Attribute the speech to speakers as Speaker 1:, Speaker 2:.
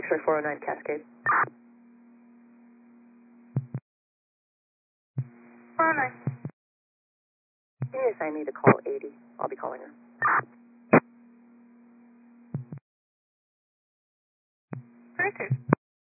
Speaker 1: X-ray 409 Cascade.
Speaker 2: 409.
Speaker 1: Can you assign me to call 80? I'll be calling her.
Speaker 2: Very good.